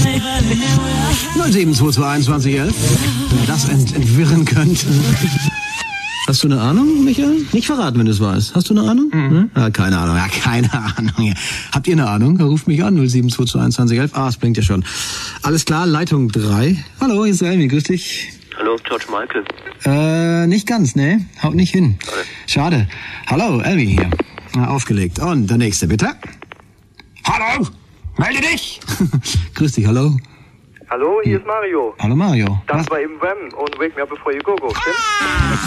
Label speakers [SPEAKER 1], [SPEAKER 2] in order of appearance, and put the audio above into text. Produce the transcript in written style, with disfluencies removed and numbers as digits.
[SPEAKER 1] 07221 wenn das entwirren könnte. Hast du eine Ahnung, Michael? Nicht verraten, wenn du es weißt. Hast du eine Ahnung? Mhm. Ja, keine Ahnung. Ja, keine Ahnung. Ja. Habt ihr eine Ahnung? Ruft mich an, 07221 es blinkt ja schon. Alles klar, Leitung 3. Hallo, hier ist Elmi, grüß dich.
[SPEAKER 2] Hallo, George Michael.
[SPEAKER 1] Nicht ganz, ne? Haut nicht hin. Schade. Hallo, Elmi hier. Na, aufgelegt. Und der nächste, bitte. Hallo! Melde dich! Grüß dich, hallo.
[SPEAKER 3] Hallo, hier ist Mario.
[SPEAKER 1] Hallo, Mario.
[SPEAKER 3] Das war eben Wham und Wake Me Up Before You Go Go, stimmt?